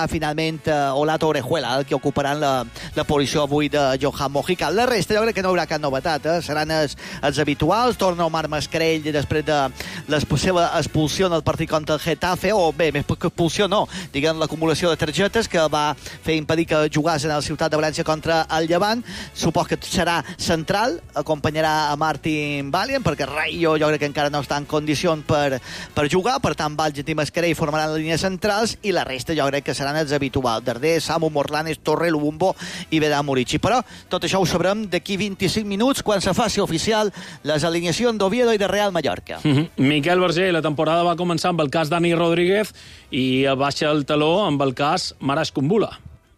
finalment Olato Orejuela, el que ocuparan la posició avui de Johan Mojica. La resta jo crec que no hi haurà cap novetat, seran els habituals. Torna Omar Mascarell després de la seva expulsió en el partit contra el Getafe, o bé, més que expulsió no, diguem l'acumulació de targetes que va fer impedir que jugàs en el Ciutat de València contra el Llevant. Supos que serà central, acompanyarà a Martin Valiant, perquè Rayo jo crec que encara no està en condicions per jugar, per tant Valls i Mascarell formaran les línies centrals i la resta jo crec que seran els habituals: Darder, Samu, Morlanes, Torre, Lubumbo i Vedà Murici. Però tot això ho sabrem d'aquí 25 minuts quan se faci oficial les alineacions d'Oviedo i de Real Mallorca. Miquel Verger, la temporada va començar amb el cas Dani Rodríguez i baixa el taló amb el cas Maras Kumbula.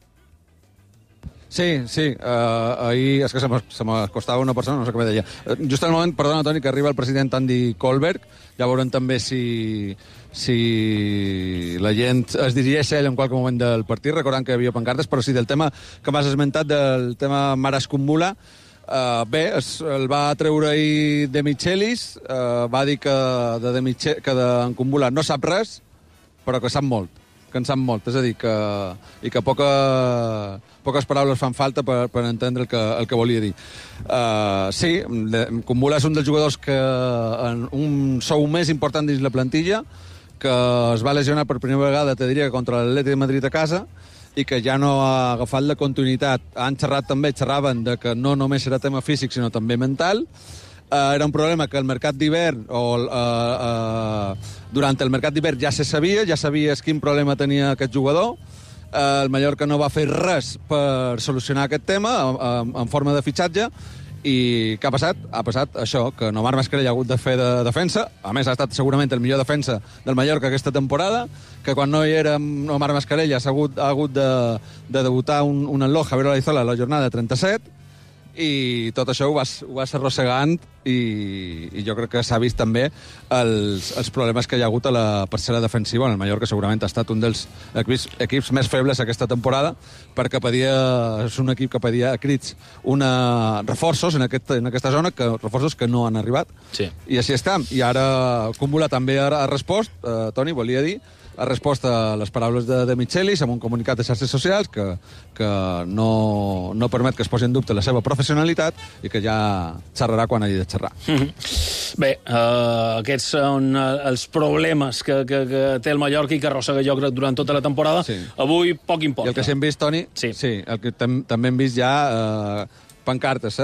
Sí. Ahir és que se m'acostava una persona, no sé com deia. Just al moment, perdona, Toni, que arriba el president Andy Kohlberg. Ja veurem també si la gent es dirigeix a ell en qualsevol moment del partit, recordant que hi havia pancartes, però sí, del tema que m'has esmentat, del tema Maras Kumbula, bé, el va treure ahir De Michelis, va dir que d'en Kumbula no sap res, però que sap molt. És a dir, que poques paraules fan falta per entendre el que volia dir. Sí, Kumbula és un dels jugadors que en un sou més important dins la plantilla, que es va lesionar per primera vegada, te diria, contra l'Atlètic de Madrid a casa, i que ja no ha agafat la continuïtat. Xerraven de que no només era tema físic, sinó també mental. Era un problema que el mercat d'hivern durant el mercat d'hivern ja sabies quin problema tenia aquest jugador. El Mallorca no va fer res per solucionar aquest tema en forma de fitxatge. I què ha passat? Ha passat això, que Omar Mascarell ha hagut de fer de defensa. A més, ha estat segurament el millor defensa del Mallorca aquesta temporada, que quan no hi era Omar Mascarell ha hagut de debutar un enloj, Javier Olaizola, a la jornada 37, i tot això ho vas arrossegant, i jo crec que s'ha vist també els problemes que hi ha hagut a la parcel·la defensiva. El Mallorca segurament ha estat un dels equips més febles aquesta temporada, perquè és un equip que pedia a crits reforços en aquesta zona, reforços que no han arribat. Sí. I així està. I ara Kumbula també ha respost, Toni, volia dir, ha respost a les paraules de Michelis amb un comunicat de xarxes socials que no permet que es posi en dubte la seva professionalitat i que ja xerrarà quan hagi de xerrar. Bé, aquests són els problemes que té el Mallorca i que arrossega jo crec durant tota la temporada. Sí. Avui poc importa. I el que sí hem vist, Toni, el que també hem vist ja pancartes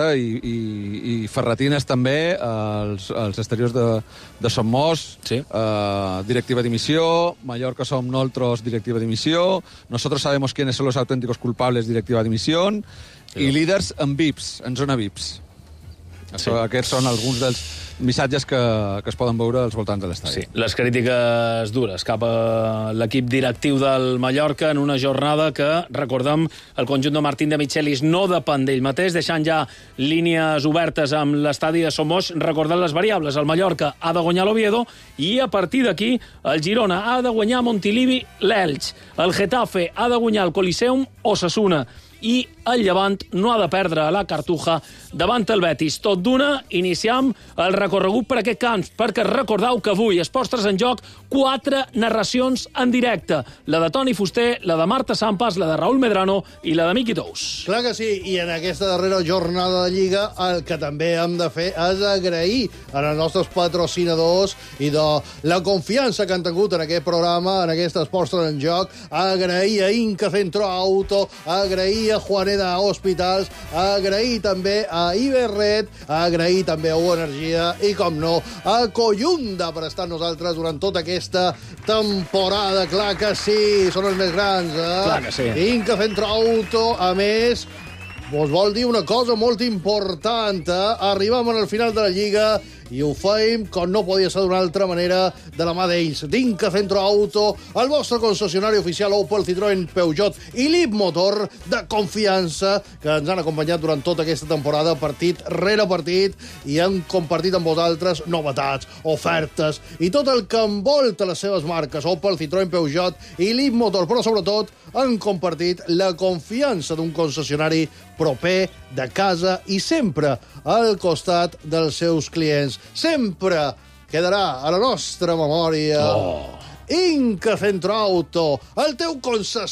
i ferratines també als exteriors de Somos, directiva dimisión, Mallorca som nosotros, directiva dimisión, nosotros sabemos quiénes son los auténticos culpables, directiva dimisión, i líders en VIPs, en zona VIPs. Aquests són alguns dels missatges que es poden veure als voltants de l'estadi. Sí, les crítiques dures cap a l'equip directiu del Mallorca en una jornada que, recordem, el conjunt de Martín de Michelis no depèn d'ell mateix, deixant ja línies obertes amb l'estadi de Somos, recordant les variables. El Mallorca ha de guanyar l'Oviedo i, a partir d'aquí, el Girona ha de guanyar Montilivi l'Elx. El Getafe ha de guanyar el Coliseum Osasuna. I el Llevant no ha de perdre a la Cartuja davant el Betis. Tot d'una, iniciam el recorregut per aquest camp, perquè recordeu que avui es postres en joc 4 narracions en directe. La de Toni Fuster, la de Marta Sampas, la de Raúl Medrano i la de Miqui Tous. Clar que sí, i en aquesta darrera jornada de Lliga el que també hem de fer és agrair als nostres patrocinadors i de la confiança que han tingut en aquest programa, en aquestes postres en joc, agrair a Inca Centro Auto, agrair a Juaneda Hospitals, agrair també a Iberred, agrair també a U Energia i, com no, a Collunda per estar amb nosaltres durant tota aquesta temporada. Clar que sí, són els més grans, Clar que sí. Inca Centro Auto, a més, vos vol dir una cosa molt important, Arribam al final de la Lliga i ho feim, com no podia ser d'una altra manera, de la mà d'ells. d'Inca Centro Auto, el vostre concessionari oficial Opel, Citroën, Peugeot i Leapmotor de confiança, que ens han acompanyat durant tota aquesta temporada, partit rere partit, i han compartit amb vosaltres novetats, ofertes i tot el que envolta les seves marques, Opel, Citroën, Peugeot i Leapmotor, però sobretot han compartit la confiança d'un concessionari proper, de casa i sempre al costat dels seus clients. Sempre quedarà a la nostra memòria Inca Centro Auto, el teu concessionari